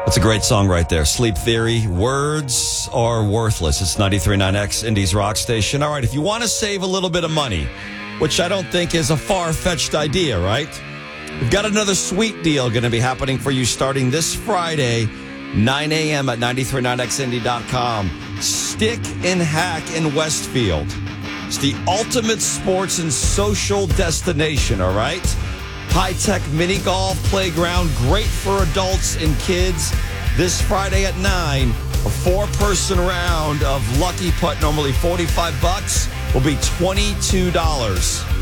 That's a great song right there. Sleep Theory. Words are worthless. It's 93.9X, Indy's rock station. All right, if you want to save a little bit of money, which I don't think is a far-fetched idea, right? We've got another sweet deal going to be happening for you starting this Friday, 9 a.m. at 939xindy.com. Stick and Hack in Westfield. It's the ultimate sports and social destination, all right? High-tech mini golf playground, great for adults and kids. This Friday at 9, a four-person round of Lucky Putt, normally $45, will be $22.